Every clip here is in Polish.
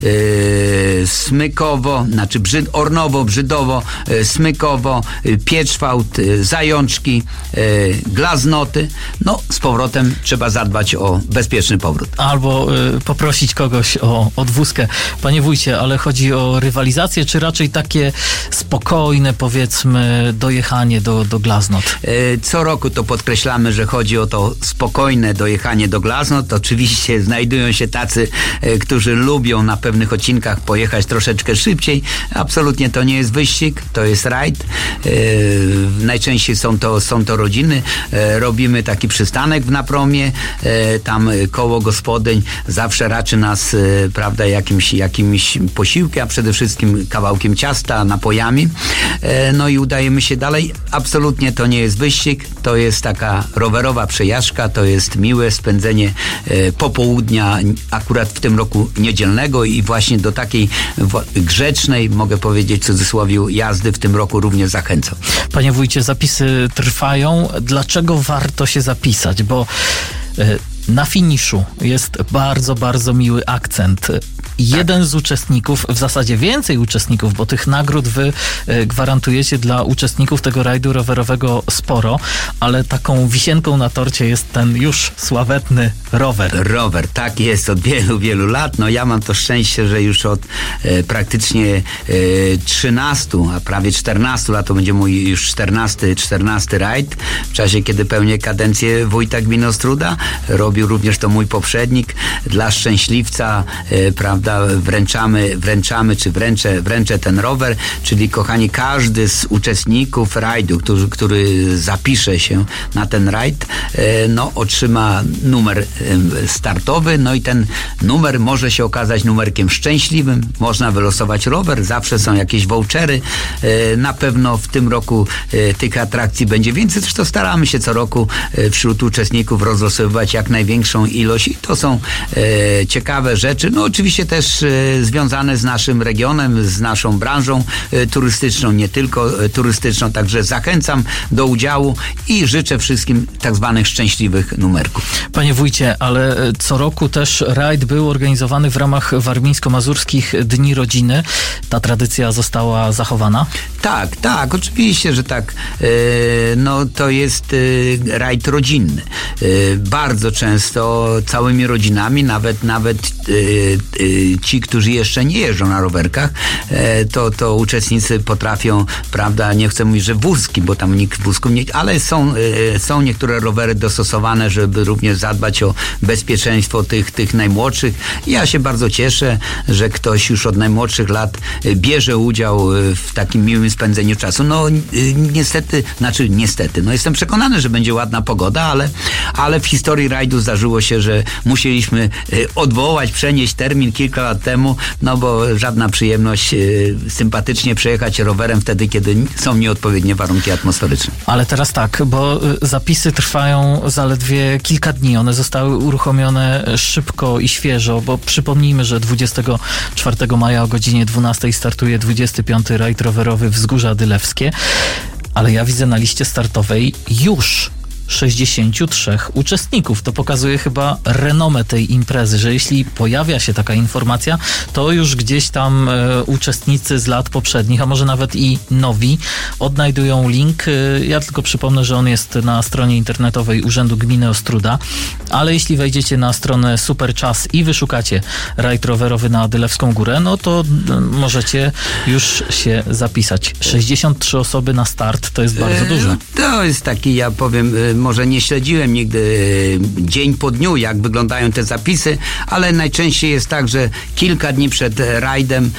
Smykowo, znaczy Ornowo, Brzydowo, Smykowo, Pieczwałt, Zajączki, Glaznoty. No, z powrotem trzeba zadbać o bezpieczny powrót. Albo poprosić kogoś o odwózkę. Panie wójcie, ale chodzi o rywalizację, czy raczej takie spokojne, powiedzmy, dojechanie do Glaznot? Co roku to podkreślamy, że chodzi o to spokojne dojechanie do Glaznot. Oczywiście znajdują się tacy, którzy lubią na pewnych odcinkach pojechać troszeczkę szybciej. Absolutnie to nie jest wyścig, to jest rajd. Najczęściej są to rodziny. Robimy taki przystanek w Napromie. Tam koło gospodyń zawsze raczy nas, prawda, jakimś posiłkiem, a przede wszystkim kawałkiem ciasta, napojami. No i udajemy się dalej. Absolutnie to nie jest wyścig, to jest taka rowerowa przejażdżka, to jest miłe spędzenie popołudnia, akurat w tym roku niedzielnego, i właśnie do takiej grzecznej, mogę powiedzieć w cudzysłowie, jazdy w tym roku również zachęcam. Panie wójcie, zapisy trwają. Dlaczego warto się zapisać? Bo na finiszu jest bardzo, bardzo miły akcent. Jeden z uczestników, w zasadzie więcej uczestników, bo tych nagród wy gwarantujecie dla uczestników tego rajdu rowerowego sporo, ale taką wisienką na torcie jest ten już sławetny rower. Rower, tak jest, od wielu, wielu lat. No ja mam to szczęście, że już od praktycznie 13, a prawie 14 lat, to będzie mój już 14 rajd, w czasie kiedy pełnię kadencję wójta gminy Ostróda. Robił również to mój poprzednik. Dla szczęśliwca, prawda, wręczę ten rower, czyli kochani, każdy z uczestników rajdu, który zapisze się na ten rajd, no otrzyma numer startowy, no i ten numer może się okazać numerkiem szczęśliwym, można wylosować rower, zawsze są jakieś vouchery, na pewno w tym roku tych atrakcji będzie więcej, zresztą staramy się co roku wśród uczestników rozlosowywać jak największą ilość i to są ciekawe rzeczy, no oczywiście też związane z naszym regionem, z naszą branżą turystyczną, nie tylko turystyczną, także zachęcam do udziału i życzę wszystkim tak zwanych szczęśliwych numerków. Panie wójcie, ale co roku też rajd był organizowany w ramach warmińsko-mazurskich Dni Rodziny. Ta tradycja została zachowana? Tak, oczywiście, że tak. No to jest rajd rodzinny. Bardzo często całymi rodzinami, nawet ci, którzy jeszcze nie jeżdżą na rowerkach, to uczestnicy potrafią, prawda, nie chcę mówić, że wózki, bo tam nikt wózków nie, ale są niektóre rowery dostosowane, żeby również zadbać o bezpieczeństwo tych najmłodszych. Ja się bardzo cieszę, że ktoś już od najmłodszych lat bierze udział w takim miłym spędzeniu czasu. No niestety, no jestem przekonany, że będzie ładna pogoda, ale w historii rajdu zdarzyło się, że musieliśmy odwołać, przenieść termin kilka lat temu, no bo żadna przyjemność sympatycznie przejechać rowerem wtedy, kiedy są nieodpowiednie warunki atmosferyczne. Ale teraz tak, bo zapisy trwają zaledwie kilka dni. One zostały uruchomione szybko i świeżo, bo przypomnijmy, że 24 maja o godzinie 12 startuje 25. rajd rowerowy Wzgórza Dylewskie, ale ja widzę na liście startowej już 63 uczestników. To pokazuje chyba renomę tej imprezy, że jeśli pojawia się taka informacja, to już gdzieś tam uczestnicy z lat poprzednich, a może nawet i nowi, odnajdują link. Ja tylko przypomnę, że on jest na stronie internetowej Urzędu Gminy Ostróda, ale jeśli wejdziecie na stronę Superczas i wyszukacie rajd rowerowy na Dylewską Górę, no to możecie już się zapisać. 63 osoby na start, to jest bardzo dużo. To jest taki, ja powiem, może nie śledziłem nigdy dzień po dniu, jak wyglądają te zapisy, ale najczęściej jest tak, że kilka dni przed rajdem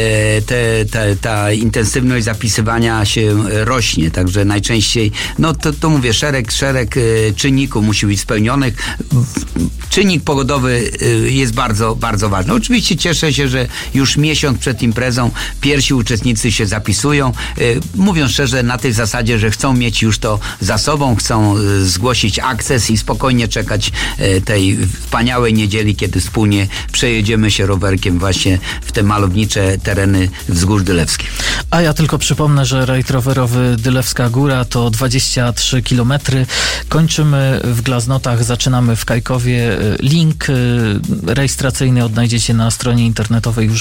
ta intensywność zapisywania się rośnie, także najczęściej, no to mówię, szereg czynników musi być spełnionych. Czynnik pogodowy jest bardzo, bardzo ważny. Oczywiście cieszę się, że już miesiąc przed imprezą pierwsi uczestnicy się zapisują. Mówiąc szczerze, na tej zasadzie, że chcą mieć już to za sobą, chcą zgłosić akces i spokojnie czekać tej wspaniałej niedzieli, kiedy wspólnie przejedziemy się rowerkiem właśnie w te malownicze tereny wzgórz Dylewskich. A ja tylko przypomnę, że rajd rowerowy Dylewska Góra to 23 km. Kończymy w Glaznotach, zaczynamy w Kajkowie. Link rejestracyjny odnajdziecie na stronie internetowej już